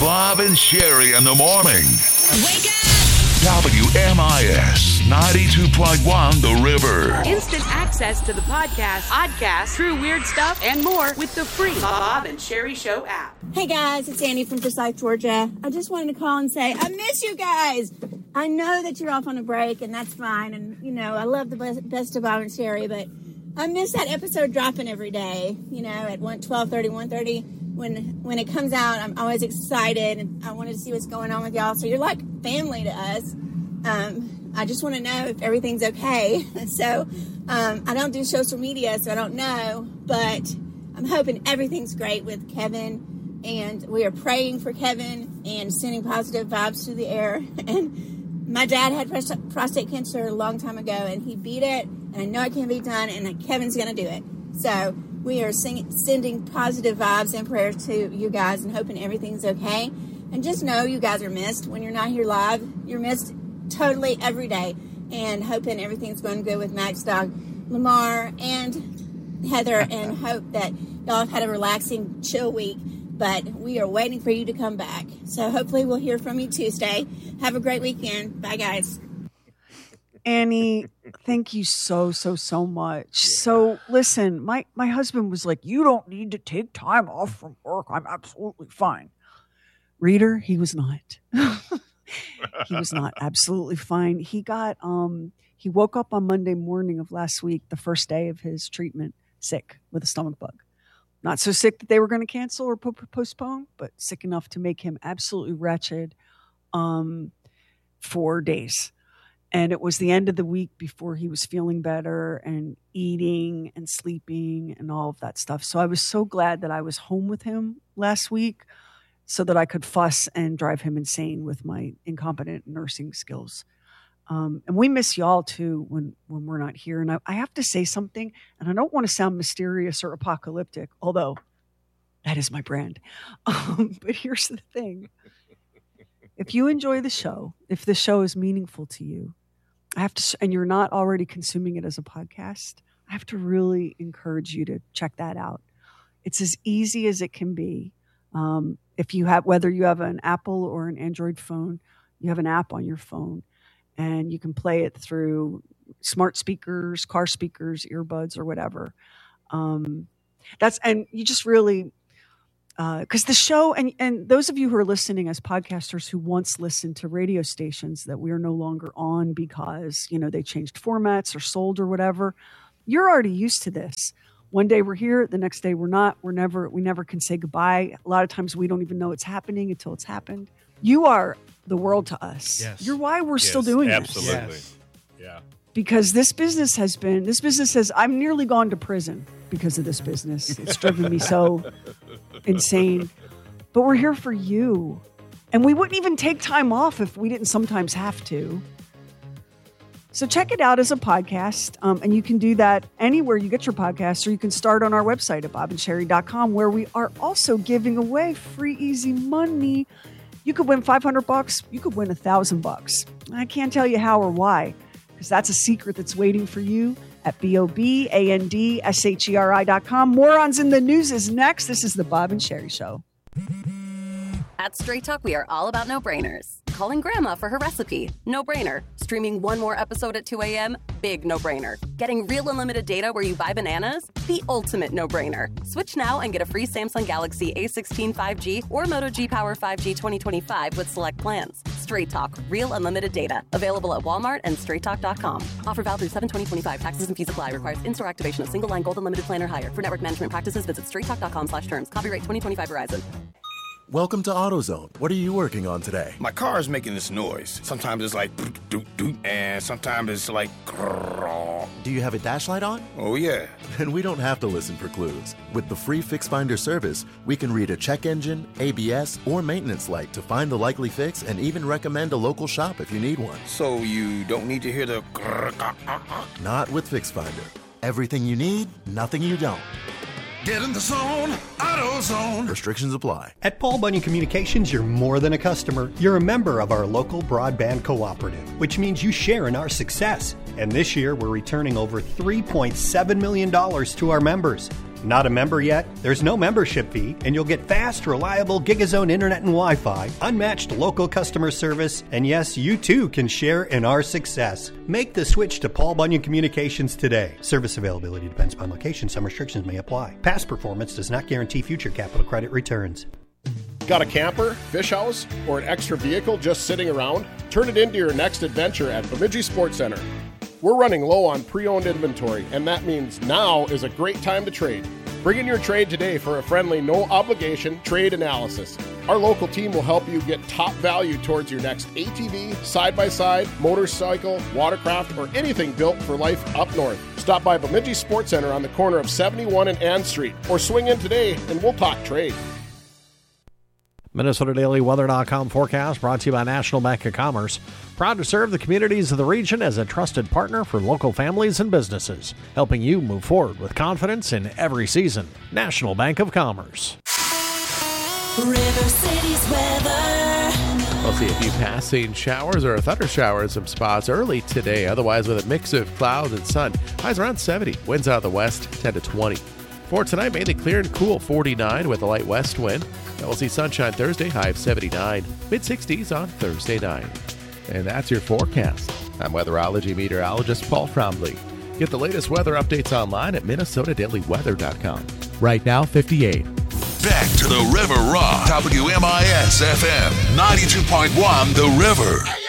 Bob and Sherry in the morning. Wake up! WMIS 92.1 The River. Instant access to the podcast, true weird stuff, and more with the free Bob and Sherry Show app. Hey guys, it's Annie from Forsyth, Georgia. I just wanted to call and say I miss you guys. I know that you're off on a break, and that's fine. And, you know, I love the best of Bob and Sherry, but I miss that episode dropping every day, you know, at 12:30, 1:30. When it comes out, I'm always excited, and I wanted to see what's going on with y'all. So you're like family to us. I just want to know if everything's okay. So I don't do social media, so I don't know. But I'm hoping everything's great with Kevin, and we are praying for Kevin and sending positive vibes through the air. And my dad had prostate cancer a long time ago, and he beat it, and I know it can be done, and Kevin's going to do it. So we are sending positive vibes and prayers to you guys and hoping everything's okay. And just know you guys are missed. When you're not here live, you're missed totally every day. And hoping everything's going good with Max Dog, Lamar, and Heather, and hope that y'all have had a relaxing, chill week. But we are waiting for you to come back. So hopefully we'll hear from you Tuesday. Have a great weekend. Bye, guys. Annie, thank you so much. So listen, my husband was like, you don't need to take time off from work. I'm absolutely fine. Reader, he was not. He was not absolutely fine. He got, he woke up on Monday morning of last week, the first day of his treatment, sick with a stomach bug. Not so sick that they were going to cancel or postpone, but sick enough to make him absolutely wretched for days. And it was the end of the week before he was feeling better and eating and sleeping and all of that stuff. So I was so glad that I was home with him last week so that I could fuss and drive him insane with my incompetent nursing skills. And we miss y'all too when we're not here. And I have to say something, and I don't want to sound mysterious or apocalyptic, although that is my brand. But here's the thing. If you enjoy the show, if the show is meaningful to you, I have to, and you're not already consuming it as a podcast, I have to really encourage you to check that out. It's as easy as it can be. If you have, whether you have an Apple or an Android phone, you have an app on your phone, and you can play it through smart speakers, car speakers, earbuds, or whatever. And you just really, because the show, and those of you who are listening as podcasters who once listened to radio stations that we are no longer on because, you know, they changed formats or sold or whatever, you're already used to this. One day we're here, the next day we're not. We never can say goodbye. A lot of times we don't even know it's happening until it's happened. You are the world to us. Yes. You're why we're still doing this. Absolutely. Yeah. Because this business has, I'm nearly gone to prison because of this business. It's driven me so insane. But we're here for you. And we wouldn't even take time off if we didn't sometimes have to. So check it out as a podcast. And you can do that anywhere you get your podcasts, or you can start on our website at bobandsherry.com, where we are also giving away free, easy money. You could win $500. You could win $1,000. I can't tell you how or why, because that's a secret that's waiting for you at BOBANDSHERI.com. Morons in the News is next. This is the Bob and Sherry Show. At Straight Talk, we are all about no-brainers. Calling grandma for her recipe, no-brainer. Streaming one more episode at 2 a.m., big no-brainer. Getting real unlimited data where you buy bananas, the ultimate no-brainer. Switch now and get a free Samsung Galaxy A16 5G or Moto G Power 5G 2025 with select plans. Straight Talk, real unlimited data. Available at Walmart and straighttalk.com. Offer valid through 7/20/25. Taxes and fees apply. Requires in-store activation of single line gold unlimited plan or higher. For network management practices, visit straighttalk.com/terms. Copyright 2025 Verizon. Welcome to AutoZone. What are you working on today? My car is making this noise. Sometimes it's like doot doot, and sometimes it's like grrr. Do you have a dash light on? Oh yeah. Then we don't have to listen for clues. With the free Fix Finder service, we can read a check engine, ABS, or maintenance light to find the likely fix and even recommend a local shop if you need one. So you don't need to hear the grrr. Not with Fix Finder. Everything you need, nothing you don't. Get in the zone, AutoZone. Restrictions apply. At Paul Bunyan Communications, you're more than a customer. You're a member of our local broadband cooperative, which means you share in our success. And this year, we're returning over $3.7 million to our members. Not a member yet? There's no membership fee, and you'll get fast, reliable GigaZone internet and Wi-Fi, unmatched local customer service, and yes, you too can share in our success. Make the switch to Paul Bunyan Communications today. Service availability depends upon location. Some restrictions may apply. Past performance does not guarantee future capital credit returns. Got a camper, fish house, or an extra vehicle just sitting around? Turn it into your next adventure at Bemidji Sports Center. We're running low on pre-owned inventory, and that means now is a great time to trade. Bring in your trade today for a friendly, no-obligation trade analysis. Our local team will help you get top value towards your next ATV, side-by-side, motorcycle, watercraft, or anything built for life up north. Stop by Bemidji Sports Center on the corner of 71 and Ann Street, or swing in today and we'll talk trade. MinnesotaDailyWeather.com forecast brought to you by National Bank of Commerce. Proud to serve the communities of the region as a trusted partner for local families and businesses, helping you move forward with confidence in every season. National Bank of Commerce. River City's weather. We'll see a few passing showers or a thunder shower in some spots early today. Otherwise, with a mix of clouds and sun. Highs around 70. Winds out of the west 10 to 20. For tonight, mainly clear and cool, 49 with a light west wind. Then we'll see sunshine Thursday, high of 79. Mid-60s on Thursday night. And that's your forecast. I'm weatherology meteorologist Paul Trombley. Get the latest weather updates online at MinnesotaDailyWeather.com. Right now, 58. Back to the River Rock. WMIS FM 92.1 The River.